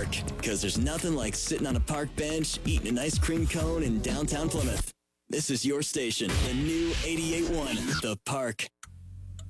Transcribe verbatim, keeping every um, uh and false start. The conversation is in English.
Park, because there's nothing like sitting on a park bench, eating an ice cream cone in downtown Plymouth. This is your station, the new eighty-eight point one, The Park.